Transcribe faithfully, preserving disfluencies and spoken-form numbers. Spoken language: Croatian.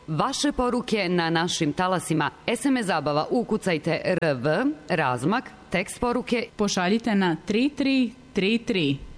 Vaše poruke na našim talasima. es em es zabava, ukucajte R V, razmak, tekst poruke. Pošaljite na tri tri tri tri.